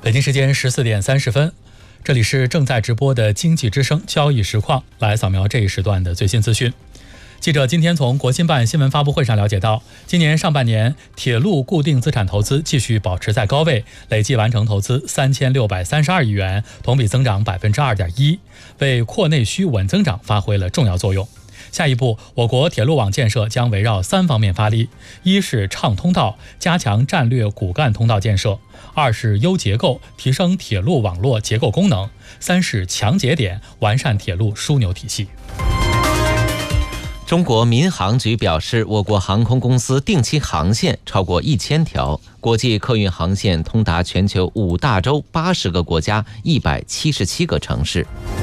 北京时间14点30分，这里是正在直播的经济之声交易实况，来扫描这一时段的最新资讯。记者今天从国新办新闻发布会上了解到，今年上半年铁路固定资产投资继续保持在高位，累计完成投资3632亿元，同比增长2.1%，为扩内需稳增长发挥了重要作用。下一步，我国铁路网建设将围绕3方面发力：一是畅通道，加强战略骨干通道建设；二是优结构，提升铁路网络结构功能；三是强节点，完善铁路枢纽体系。 中国民航局表示，我国航空公司定期航线超过1000条，国际客运航线通达全球5大洲80个国家177个城市。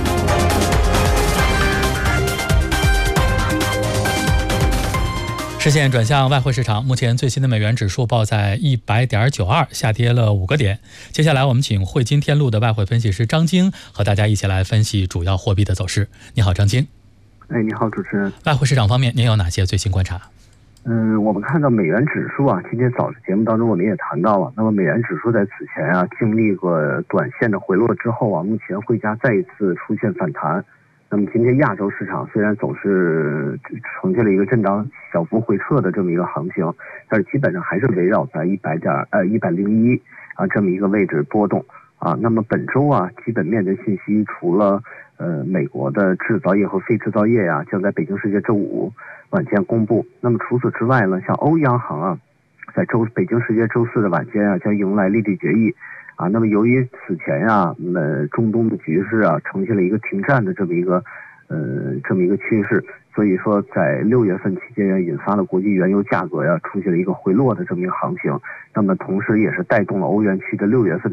视线转向外汇市场，目前最新的美元指数报在100.92，下跌了5个点。接下来我们请汇金天路的外汇分析师张晶和大家一起来分析主要货币的走势。你好，张晶。 你好，主持人。 外汇市场方面，您有哪些最新观察？ 我们看到美元指数啊，今天早上节目当中我们也谈到了，那么美元指数在此前啊经历过短线的回落之后啊，目前汇价再一次出现反弹。那么今天亚洲市场虽然总是呈现了一个震荡小幅回撤的这么一个行情，但是基本上还是围绕在101啊这么一个位置波动啊。那么本周啊，基本面的信息除了美国的制造业和非制造业呀，将在北京时间周5晚间公布。那么除此之外呢，像欧央行啊，在北京时间周4的晚间啊，将迎来利率决议啊。那么由于此前呀，中东的局势啊，呈现了一个停战的这么一个趋势，所以说在6月份期间呀，引发了国际原油价格呀出现了一个回落的这么一个行情。那么同时也是带动了欧元区的6月份